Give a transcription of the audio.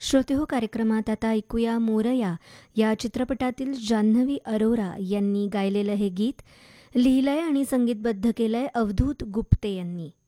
श्रोतेहो कार्यक्रमात आता ऐकूया मोरया या चित्रपटातील जान्हवी अरोरा यांनी गायलेलं हे गीत लिहिलंय आणि संगीतबद्ध केलंय अवधूत गुप्ते यांनी.